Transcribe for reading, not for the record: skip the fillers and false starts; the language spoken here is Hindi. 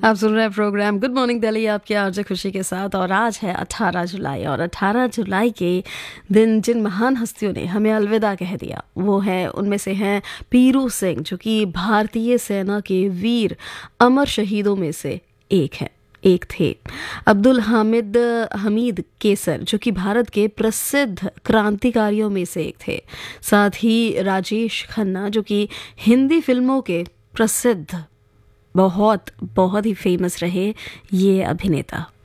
आप सुन रहे हैं प्रोग्राम गुड मॉर्निंग दिल्ली आपके आरजे खुशी के साथ। और आज है 18 जुलाई और 18 जुलाई के दिन जिन महान हस्तियों ने हमें अलविदा कह दिया वो है, उनमें से हैं पीरू सिंह, जो कि भारतीय सेना के वीर अमर शहीदों में से एक थे। अब्दुल हमीद केसर, जो कि भारत के प्रसिद्ध क्रांतिकारियों में से एक थे। साथ ही राजेश खन्ना, जो कि हिंदी फिल्मों के प्रसिद्ध बहुत बहुत ही फेमस रहे ये अभिनेता।